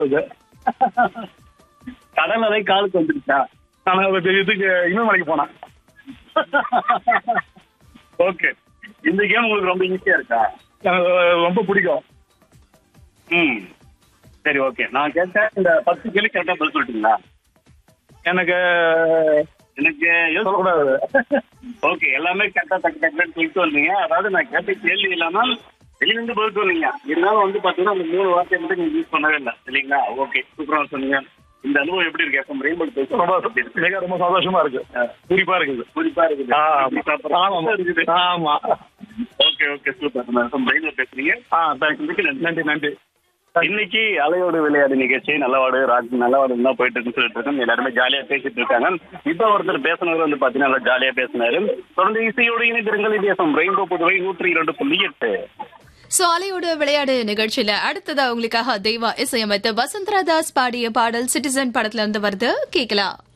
கடல் அலை காலுக்கு வந்துருச்சா? நான் இதுக்கு இமயமலைக்கு போனேன். ஓகே. இந்த கேம் உங்களுக்கு ரொம்ப ஈஸியா இருக்கா? எனக்கு ரொம்ப பிடிக்கும். சரி, ஓகே. நான் கேட்டேன், இந்த 10 கேள்வி கரெக்டா பதில் சொல்லிட்டீங்களா? எனக்கு எனக்கு சொல்லக்கூடாது. ஓகே, எல்லாமே கரெக்டா டக்கு டக்குன்னு சொல்லிட்டு வந்தீங்க. அதாவது நான் கேட்ட கேள்வி இல்லாமல் வெளியிலிருந்து பதில் சொன்னீங்க. இருந்தாலும் வந்து பாத்தீங்கன்னா அந்த 3 வார்த்தையை மட்டும் நீங்க யூஸ் பண்ணவே இல்லை இல்லைங்களா? ஓகே, சூப்பரா சொன்னீங்க. இந்த அனுபவம் எப்படி இருக்கு? FM ரெயின்போ ரொம்ப சந்தோஷமா இருக்கு, குறிப்பா இருக்குது. குறிப்பா இருக்குது. ஆமா. Okay okay, super. FM rainbow பேசுறீங்க. நன்றி நன்றி. இன்னைக்கு அலையோடு விளையாடு நிகழ்ச்சி நல்லவாடு தான் போயிட்டு இருக்குன்னு சொல்லிட்டு இருக்கோம். எல்லாருமே ஜாலியா பேசிட்டு இருக்காங்க. இப்ப ஒருத்தர் பேசினவர் வந்து பாத்தீங்கன்னா நல்லா ஜாலியா பேசினாரு. தொடர்ந்து இசையோடு இணைந்திருங்கள். இது FM ரெயின்போ புதுவை 102.8. சோ அலையோடு விளையாடு நிகழ்ச்சியில அடுத்ததா உங்களுக்காக தெய்வா இசையமைத்த வசந்தரா தாஸ் பாடிய பாடல் சிட்டிசன் படத்துல இருந்து வருது, கேட்கலாம்.